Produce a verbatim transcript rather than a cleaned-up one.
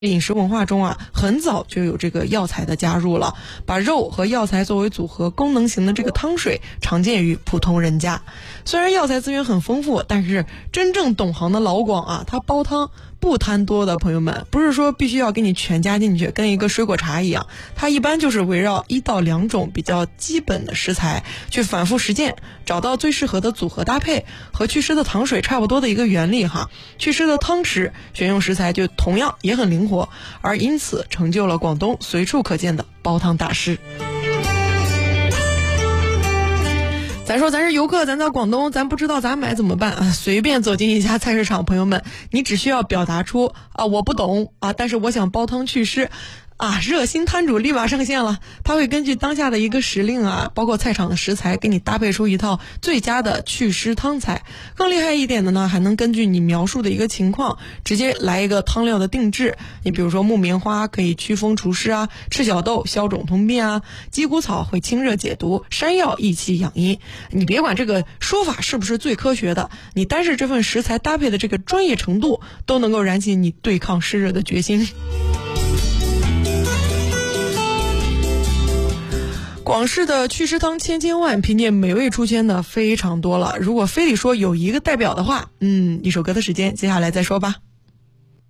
饮食文化中啊，很早就有这个药材的加入了，把肉和药材作为组合功能型的这个汤水常见于普通人家。虽然药材资源很丰富，但是真正懂行的老广啊，他煲汤不贪多的朋友们，不是说必须要给你全加进去，跟一个水果茶一样，它一般就是围绕一到两种比较基本的食材去反复实践，找到最适合的组合搭配，和祛湿的糖水差不多的一个原理哈。祛湿的汤匙选用食材就同样也很灵活，而因此成就了广东随处可见的煲汤大师。咱说咱是游客，咱在广东，咱不知道咋买怎么办啊？随便走进一家菜市场，朋友们，你只需要表达出啊我不懂啊，但是我想煲汤祛湿啊，热心摊主立马上线了。他会根据当下的一个时令啊，包括菜场的食材，给你搭配出一套最佳的祛湿汤菜。更厉害一点的呢，还能根据你描述的一个情况，直接来一个汤料的定制。你比如说木棉花可以祛风除湿啊，赤小豆消肿通便啊，鸡骨草会清热解毒，山药益气养阴。你别管这个说法是不是最科学的，你单是这份食材搭配的这个专业程度，都能够燃起你对抗湿热的决心。广式的祛湿汤千千万，凭借美味出圈的非常多了。如果非得说有一个代表的话，嗯，一首歌的时间，接下来再说吧。